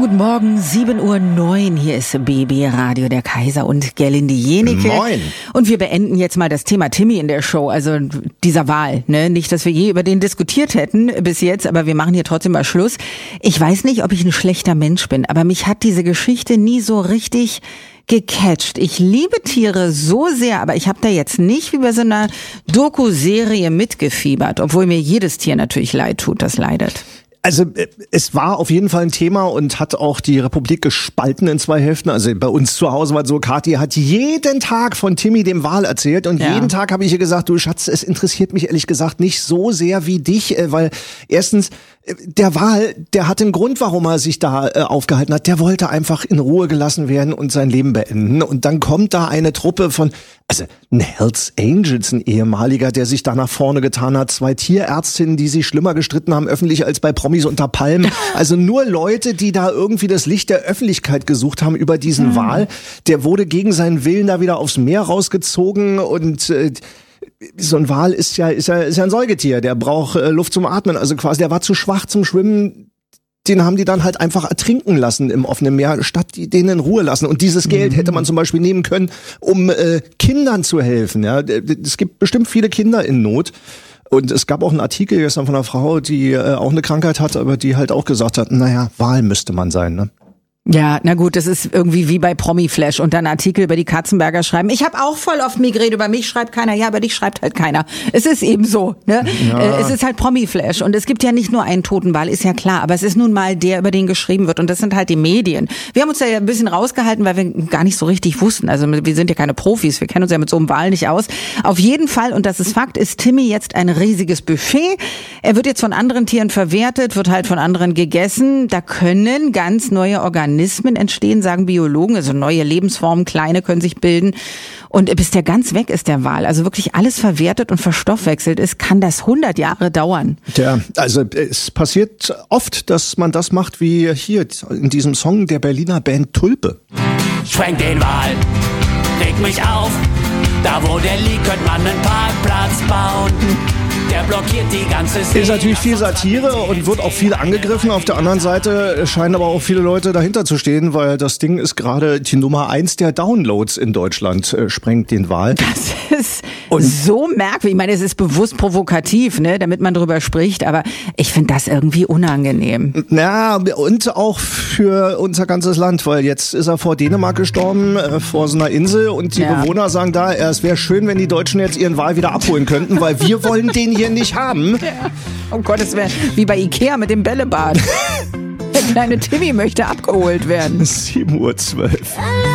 guten Morgen, 7:09 Uhr. Hier ist BB Radio, der Kaiser und Gerlinde Jenike. Moin. Und wir beenden jetzt mal das Thema Timmy in der Show, also dieser Wahl. Ne? Nicht, dass wir je über den diskutiert hätten bis jetzt, aber wir machen hier trotzdem mal Schluss. Ich weiß nicht, ob ich ein schlechter Mensch bin, aber mich hat diese Geschichte nie so richtig gecatcht. Ich liebe Tiere so sehr, aber ich habe da jetzt nicht wie bei so einer Doku-Serie mitgefiebert, obwohl mir jedes Tier natürlich leid tut, das leidet. Also es war auf jeden Fall ein Thema und hat auch die Republik gespalten in zwei Hälften. Also bei uns zu Hause war so, Kathi hat jeden Tag von Timmy dem Wal erzählt und jeden Tag habe ich ihr gesagt, du Schatz, es interessiert mich ehrlich gesagt nicht so sehr wie dich, weil erstens der Wal, der hat einen Grund, warum er sich da aufgehalten hat. Der wollte einfach in Ruhe gelassen werden und sein Leben beenden. Und dann kommt da eine Truppe von, also ein Hells Angels, ein ehemaliger, der sich da nach vorne getan hat. 2 Tierärztinnen, die sich schlimmer gestritten haben öffentlich als bei Promis unter Palmen. Also nur Leute, die da irgendwie das Licht der Öffentlichkeit gesucht haben über diesen Wal. Der wurde gegen seinen Willen da wieder aufs Meer rausgezogen und so ein Wal ist ja ein Säugetier, der braucht Luft zum Atmen, also quasi der war zu schwach zum Schwimmen, den haben die dann halt einfach ertrinken lassen im offenen Meer, statt die denen in Ruhe lassen. Und dieses Geld hätte man zum Beispiel nehmen können, um Kindern zu helfen. Ja, es gibt bestimmt viele Kinder in Not. Und es gab auch einen Artikel gestern von einer Frau, die auch eine Krankheit hat, aber die halt auch gesagt hat, naja, Wal müsste man sein, ne? Ja, na gut, das ist irgendwie wie bei Promiflash und dann Artikel über die Katzenberger schreiben. Ich habe auch voll oft Migräne, über mich schreibt keiner, ja, über dich schreibt halt keiner. Es ist eben so, ne? Ja. Es ist halt Promiflash und es gibt ja nicht nur einen toten Wal, ist ja klar, aber es ist nun mal der, über den geschrieben wird und das sind halt die Medien. Wir haben uns da ja ein bisschen rausgehalten, weil wir gar nicht so richtig wussten, also wir sind ja keine Profis, wir kennen uns ja mit so einem Wal nicht aus. Auf jeden Fall, und das ist Fakt, ist Timmy jetzt ein riesiges Buffet. Er wird jetzt von anderen Tieren verwertet, wird halt von anderen gegessen. Da können ganz neue Organismen entstehen, sagen Biologen, also neue Lebensformen, kleine können sich bilden. Und bis der ganz weg ist, der Wal, also wirklich alles verwertet und verstoffwechselt ist, kann das 100 Jahre dauern. Ja, also es passiert oft, dass man das macht wie hier in diesem Song der Berliner Band Tulpe. Spreng den Wal, reg mich auf, da wo der liegt, könnte man einen Parkplatz bauen. Der blockiert die ganze Szene. Ist natürlich viel Satire und wird auch viel angegriffen. Auf der anderen Seite scheinen aber auch viele Leute dahinter zu stehen, weil das Ding ist gerade die Nummer 1 der Downloads in Deutschland, sprengt den Wal. Das ist so merkwürdig. Ich meine, es ist bewusst provokativ, ne, damit man drüber spricht, aber ich finde das irgendwie unangenehm. Ja, und auch für unser ganzes Land, weil jetzt ist er vor Dänemark gestorben, vor so einer Insel und die Bewohner sagen da, es wäre schön, wenn die Deutschen jetzt ihren Wal wieder abholen könnten, weil wir wollen den hier nicht haben. Ja. Oh Gott, es wäre wie bei Ikea mit dem Bällebad. Der kleine Timmy möchte abgeholt werden. 7:12 Uhr.